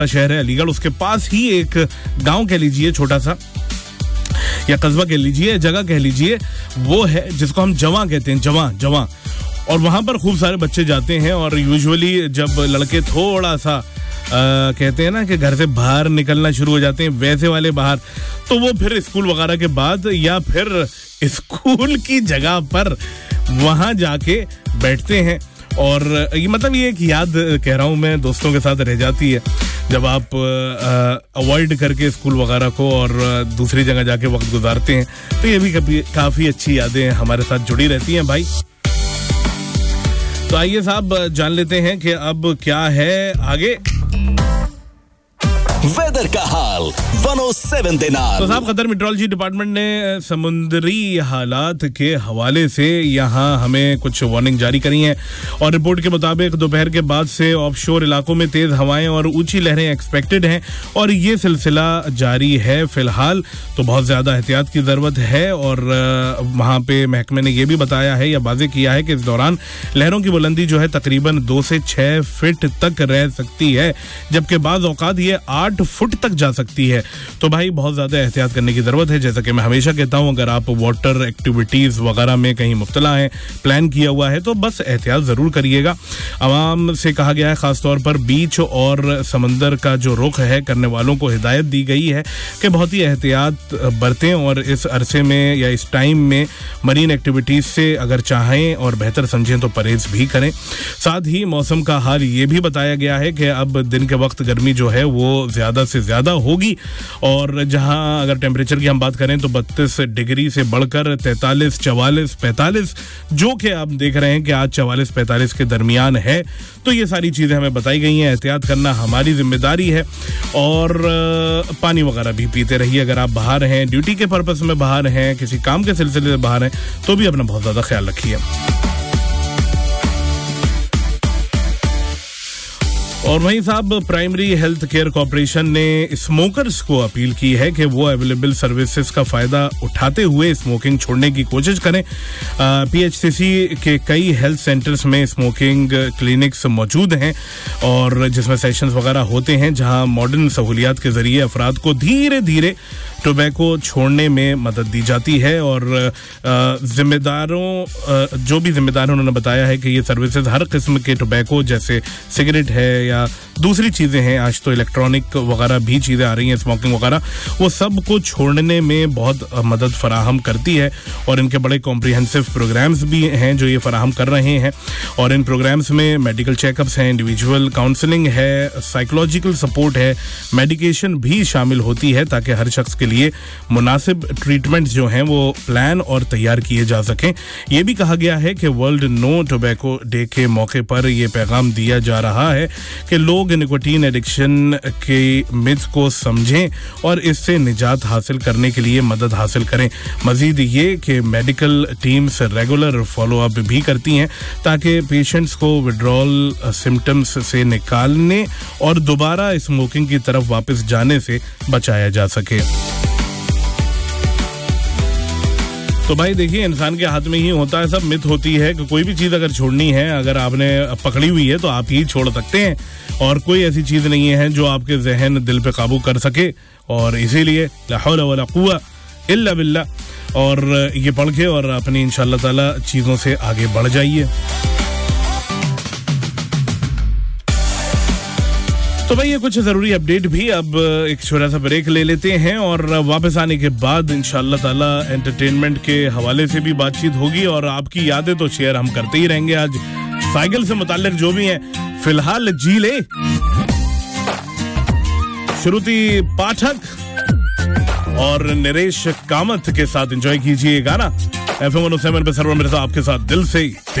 शहर है अलीगढ़, उसके पास ही एक गांव कह लीजिए, छोटा सा या कस्बा कह लीजिए, जगह कह लीजिए, वो है जिसको हम जवां कहते हैं, जवां। और वहां पर खूब सारे बच्चे जाते हैं और यूजुअली जब लड़के थोड़ा सा कहते हैं ना कि घर से बाहर निकलना शुरू हो जाते हैं, वैसे वाले बाहर, तो वो फिर स्कूल वगैरह के बाद या फिर स्कूल की जगह पर वहां जाके बैठते हैं। और ये मतलब ये एक याद कह रहा हूँ मैं, दोस्तों के साथ रह जाती है जब आप अवॉइड करके स्कूल वगैरह को और दूसरी जगह जाके वक्त गुजारते हैं, तो ये भी काफी अच्छी यादें हमारे साथ जुड़ी रहती हैं भाई। तो आइए साहब जान लेते हैं कि अब क्या है आगे। वेदर का हाल 107 दिनार। तो साहब कतर मेट्रोलॉजी डिपार्टमेंट ने समुद्री हालात के हवाले से यहाँ हमें कुछ वार्निंग जारी करी हैं और रिपोर्ट के मुताबिक दोपहर के बाद से ऑफशोर इलाकों में तेज हवाएं और ऊंची लहरें एक्सपेक्टेड हैं और ये सिलसिला जारी है फिलहाल। तो बहुत ज्यादा एहतियात की जरूरत है और वहाँ पे महकमे ने यह भी बताया है या वाज़ेह किया है कि इस दौरान लहरों की बुलंदी जो है तकरीबन 2 से 6 फीट तक रह सकती है, जबकि बाज़ औकात ये 8 फुट तक जा सकती है। तो भाई बहुत ज्यादा एहतियात करने की जरूरत है। जैसा कि मैं हमेशा कहता हूं, अगर आप वाटर एक्टिविटीज वगैरह में कहीं मुब्तला हैं, प्लान किया हुआ है, तो बस एहतियात जरूर करिएगा। आवाम से कहा गया है खासतौर पर बीच और समंदर का जो रुख है करने वालों को हिदायत दी गई है कि बहुत ही एहतियात बरतें और इस अरसे में या इस टाइम में मरीन एक्टिविटीज से अगर चाहें और बेहतर समझें तो परहेज भी करें। साथ ही मौसम का हाल ये भी बताया गया है कि अब दिन के वक्त गर्मी जो है वो ज्यादा से ज्यादा होगी और जहां अगर टेम्परेचर की हम बात करें तो 32 डिग्री से बढ़कर 43, 44, 45, जो कि आप देख रहे हैं कि आज 44-45 के दरमियान है। तो ये सारी चीजें हमें बताई गई हैं, एहतियात करना हमारी जिम्मेदारी है और पानी वगैरह भी पीते रहिए। अगर आप बाहर हैं, ड्यूटी के पर्पस में बाहर हैं, किसी काम के सिलसिले में बाहर हैं, तो भी अपना बहुत ज्यादा ख्याल रखिए। और वहीं साहब प्राइमरी हेल्थ केयर कॉर्पोरेशन ने स्मोकर्स को अपील की है कि वो अवेलेबल सर्विसेज का फायदा उठाते हुए स्मोकिंग छोड़ने की कोशिश करें। पीएचसीसी के कई हेल्थ सेंटर्स में स्मोकिंग क्लिनिक्स मौजूद हैं और जिसमें सेशंस वगैरह होते हैं जहां मॉडर्न सहूलियात के जरिए अफराद को धीरे धीरे टोबैको छोड़ने में मदद दी जाती है। और जो भी जिम्मेदार उन्होंने बताया है कि ये सर्विसेज हर किस्म के टोबैको जैसे सिगरेट है या दूसरी चीजें हैं, आज तो इलेक्ट्रॉनिक वगैरह भी चीजें आ रही हैं, स्मोकिंग वगैरह, वो सब को छोड़ने में बहुत मदद फराहम करती है और इनके बड़े कॉम्प्रिहेंसिव प्रोग्राम्स भी हैं जो ये फराहम कर रहे हैं। और इन प्रोग्राम्स में मेडिकल चेकअप्स हैं, इंडिविजुअल काउंसलिंग है, साइकोलॉजिकल सपोर्ट है, मेडिकेशन भी शामिल होती है ताकि हर शख्स के लिए मुनासिब ट्रीटमेंट जो हैं वो प्लान और तैयार किए जा सकें। ये भी कहा गया है कि वर्ल्ड नो टोबैको डे के मौके पर यह पैगाम दिया जा रहा है कि लोग निकोटीन एडिक्शन के मिथ को समझें और इससे निजात हासिल करने के लिए मदद हासिल करें। मजीद ये कि मेडिकल टीम्स रेगुलर फॉलोअप भी करती हैं ताकि पेशेंट्स को विड्रॉल सिम्टम्स से निकालने और दोबारा स्मोकिंग की तरफ वापस जाने से बचाया जा सके। तो भाई देखिए, इंसान के हाथ में ही होता है, सब मिथ होती है कि कोई भी चीज अगर छोड़नी है, अगर आपने पकड़ी हुई है तो आप ही छोड़ सकते हैं और कोई ऐसी चीज नहीं है जो आपके जहन दिल पे काबू कर सके। और इसीलिए ला हौला वला कुव्वा इल्ला बिल्लाह और ये पढ़ के और अपनी इंशाअल्लाह ताला चीजों से आगे बढ़ जाइए। तो भाई ये कुछ जरूरी अपडेट भी। अब एक छोटा सा ब्रेक ले लेते हैं और वापस आने के बाद इंशाअल्लाह ताला एंटरटेनमेंट के हवाले से भी बातचीत होगी और आपकी यादें तो शेयर हम करते ही रहेंगे। आज साइकिल से मुताल्लिक जो भी है, फिलहाल जी ले श्रुति पाठक और नरेश कामत के साथ एंजॉय कीजिए गाना FM 107 पे। सर्वर मेरे साथ आपके साथ दिल से।